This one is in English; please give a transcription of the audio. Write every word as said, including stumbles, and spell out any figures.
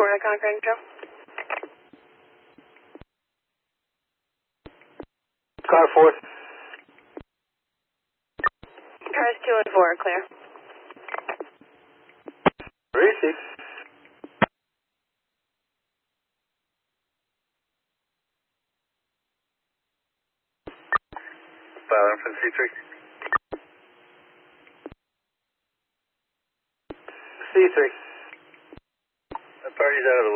four to Concord Joe. Car four. Cars two and four are clear. Receive. Filing from C three. C three. The party's out of the way.